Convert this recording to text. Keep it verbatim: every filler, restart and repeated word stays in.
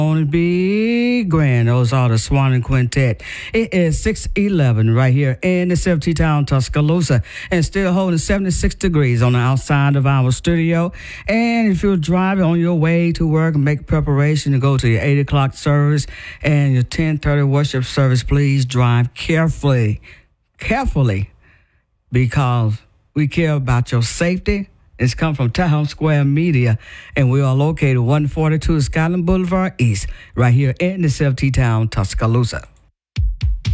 Gonna be grand. Those are the Swan and Quintet. It is six eleven right here in the T town, Tuscaloosa, and still holding seventy-six degrees on the outside of our studio. And if you're driving on your way to work, make preparation to go to your eight o'clock service and your ten thirty worship service, please drive carefully, carefully, because we care about your safety. It's come from Town Square Media, and we are located one forty-two Scotland Boulevard East, right here in the T town, Tuscaloosa.